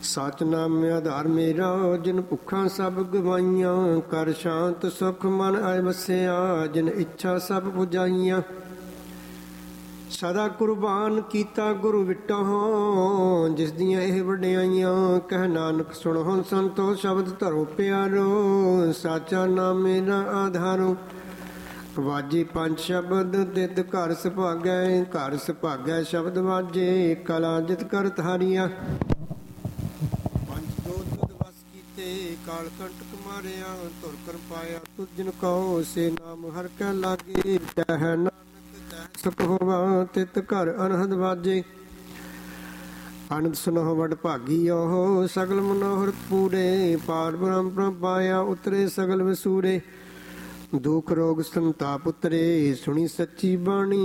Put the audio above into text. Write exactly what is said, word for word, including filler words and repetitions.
ਸਚ ਨਾਮ ਆਧਾਰ ਮੇਰਾ, ਜਿਨ ਭੁੱਖਾਂ ਸਭ ਗਵਾਈਆਂ। ਕਰ ਸ਼ਾਂਤ ਸੁਖ ਮਨ ਆਇ ਵਸਿਆ, ਜਿਨ ਇੱਛਾ ਸਭ ਪੁਜਾਈਆਂ। ਸਦਾ ਕੁਰਬਾਨ ਕੀਤਾ ਗੁਰੂ ਵਿਟਹੁ, ਜਿਸ ਦੀਆਂ ਇਹ ਵਡਿਆਈਆਂ। ਕਹਿ ਨਾਨਕ ਸੁਣੋ ਸੰਤੋ ਸ਼ਬਦ ਧਰੋ ਪਿਆਰੋ। ਸਾਚਾ ਨਾਮ ਮੇਰਾ ਆਧਾਰੋ, ਵਾਜੇ ਪੰਜ ਸ਼ਬਦ ਤਿਤ ਘਰ ਸੁਭਾਗੈ। ਘਰ ਸੁਭਾਗੈ ਸ਼ਬਦ ਵਾਜੇ, ਕਲਾ ਜਿਤ ਕਰ ਧਾਰੀਆ। ਪੰਜ ਦੋ ਤੁਧ ਵਸ ਕੀਤੇ, ਕਾਲ ਕੰਟਕ ਮਾਰਿਆ। ਧੁਰ ਕਰ ਪਾਇਆ ਤੁਧ ਜਿਨ ਕਉ, ਸੇ ਨਾਮ ਹਰਿ ਕੈ ਲਾਗੇ। ਤਹਿ ਸੁਖ ਹੋਵਾ ਤਿਤ ਘਰ ਅਨਹਦ ਵਾਜੇ। ਅਨੰਦ ਸੁਨਹੁ ਵਡ ਭਾਗੀਓ, ਸਗਲ ਮਨੋਹਰ ਪੂਰੇ। ਪਾਰ ਬ੍ਰਹਮ ਪ੍ਰਭ ਪਾਇਆ, ਉਤਰੇ ਸਗਲ ਵਿਸੂਰੇ। ਦੁਖ ਰੋਗ ਸੰਤਾਪ ਉਤਰੇ, ਸੁਣੀ ਸੱਚੀ ਬਾਣੀ।